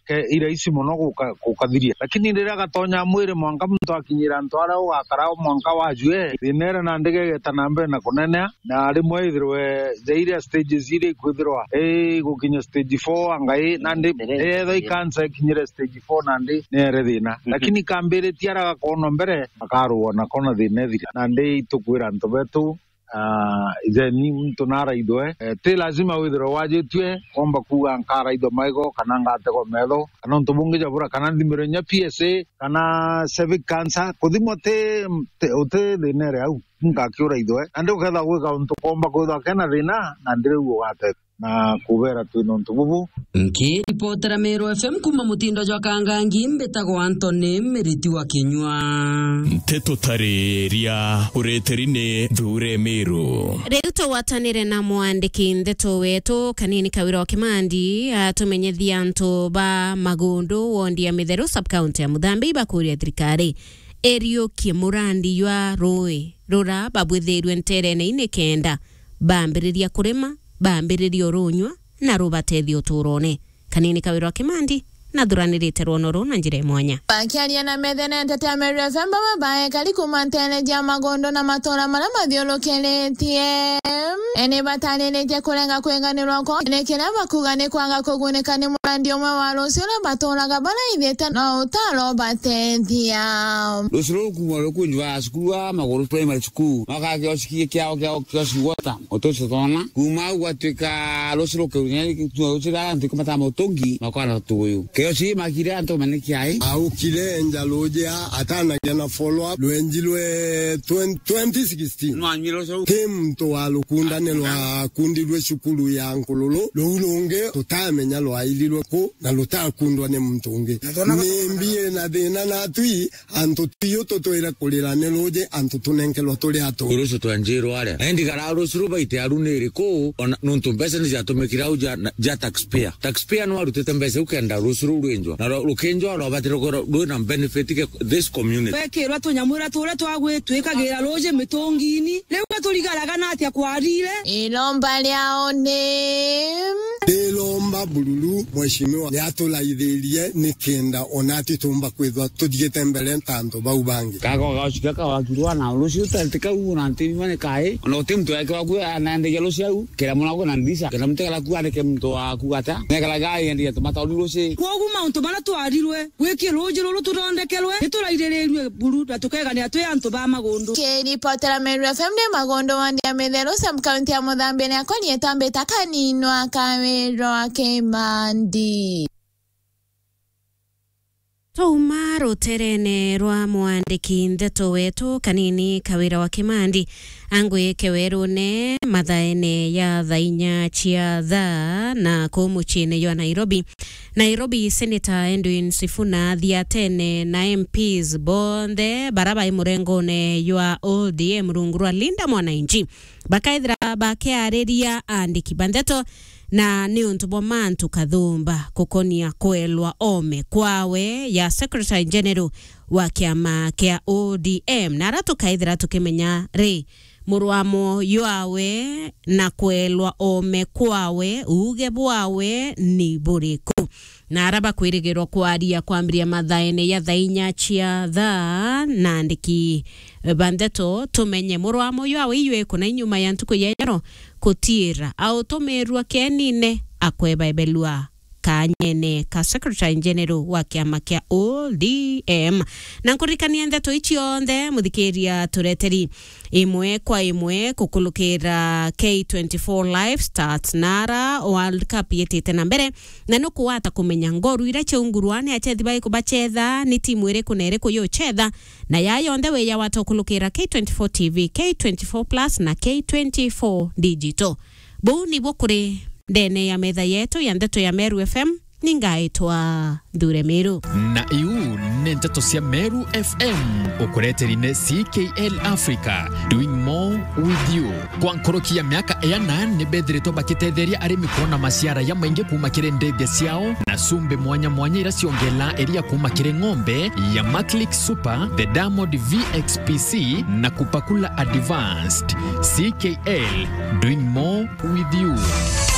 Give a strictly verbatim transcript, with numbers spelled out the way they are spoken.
ke iraisi muno gukathiria lakini ndira gatonya mwire mwanka muntu akinyira ntwara ugakara mwanka wajue dinera na ndege getana mbere na kunene na rimwe ithirwe zaire stages ire kwithirwa eh gukinya stage four angai nandi eh thai cancer kinyira stage four nandi nere thina lakini kambere tiara gakono mbere akaruona kona thina thira nandi tukwira ntu betu ah izeni mtu nara idoe te lazima withirwa wajitwe komba kuga nkara ido maigo kana ngate ko medo kana ntubunge jabura kana ndimirenya P S A kana cervic cancer kuthimote ote dinere au ngakiura idoe ande uketha gwika untu komba kwitha kena thina na ndire ugate na kubera twino ntububu nki ripotera Meru F M kuma mutindo jwa kangangi mbetago Anthony Meriti wa Kinywa Teto tareria ureterine dhure Meru Reu twatanire na mwandiki ndeto wetu Kanini Kawira wa Kimandi atumenyethia antu ba Magondo wondi ya Mitheru sub county ya Muthambi bakuria thirikari Erio Kimurandi ywa Roi Rora babwithirwe nterene ine kenda bambiriria kurima bambiriria runywa na rubatethio turone Kanini Kawira wa Kimandi na thuranirite rwono na njira mwanya bakiaria na methene ntete Meru F M babae kali kumantene ja Magondo na matora mara mathiolokeretie ene batanene kurenga kwenganirwa ko ene kira bakugane kwanga kuguneka ni murandi omwe wa rusiro batoraga bara ithete na utaro batethia rusiro kumoro kunjwa skulu Magoro primary school makage osiki kyao kyao kyosiwota otosotona kuma gwatwika rusiro kunyani tutira ntiko mata motongi makwana tuyo keosi makire anto manekiai au kile njaloje atana jana follow up lwenjilwe twenty sixteen no anyiro so kim to walukunda nelwa kundi lwe shukulu ya nkululu lulunge tutamenya lwa ililwe ko na lutakundwa ne mtunge nimbie na dena na tui anto tiyo totoira kulira neloje anto tunenkelwa tole ato ruso to anjiro ale endi gararo suruba ite arunere ko nonto mbese ni jatomekira uja ja taxpayer taxpayer no arutete mbese ukenda ruso ruenjo na rukenjo ro batiro ko ro na benefit ke this community bekirwa tunyamura tore twagwe twikagira loje mitongini leo tuligaraga na atia kwarire ilomba lyao ne Delomba bululu mweshimiwa yatola idelie nikenda onati tumba kwethwa tudiete mbele ntanto baubangi kako gashika ka wakirwa na rusi tatika una ntimane kai no timto yake waku anande gelo siau kera mwana na ndisa kera mtela ku ane kemto akugata nekala gai ndi tomata rusi kogu maunto bana twarirwe wiki loje lolo turondekelwe niturairererwe bulu batukega ni atwe anto ba Magondo keri potera Meru F M de Magondo wandi ya Mitheru sub county ya Muthambi na koni etambe takanino Kawira wa Kimandi Tuma ruterene rwa mwandiki ndeto wetu Kanini Kawira wa Kimandi angwe kewerune mathaene ya thainya chia tha na kumuchine ya Nairobi Nairobi Senator Edwin Sifuna thiatene na M Ps bonde baraba imurengone ya O D M rungurwa linda mwananchi bakaithira bakiareria andiki bandeto na ni untubo mantu kathumba kukonia kwelwa ome kwawe ya Secretary General wa kiama kia O D M na ratu kaithira tukimenya re muruamo yuawe na kwelwa ome kwawe uge bwawe ni buriku na araba kwirigirwa kwaria kwambiria mathaene ya thainya chia tha na ndiki bandeto tumenye muruamo yuawe iwe kuna inyuma ya ntuko yero kutira au tomerua kenine akweba ebelua kanyene ka Secretary General wa kiama kia O D M na nkurikania ndeto ichi onde muthikiria tureteri imwe kwa imwe kukulukira K twenty-four live starts nara World Cup yetete na mbere na nuku wata kumenya ngoru ira cheungurwane achethi bai kubachetha ni timu ire kunere kuyo chetha na yayo onde we ya wata kukulukira K twenty-four T V K twenty-four plus na K twenty-four digital bu ni bokure ndene ya metha yetu ya ndeto ya Meru F M ningaitwa Dure Meru na iu ni ndeto cia Meru F M ukureterine C K L Africa doing more with you kwa nkoroki ya miaka eyana ni bedreto bakitetheria arimi kuona masiara ya maingi kuma kire ndege ciao na sumbe mwanya mwanya ira ciongela eria kuma kire ng'ombe ya Maclick Super the Diamond V X P C na kupakula advanced. C K L doing more with you.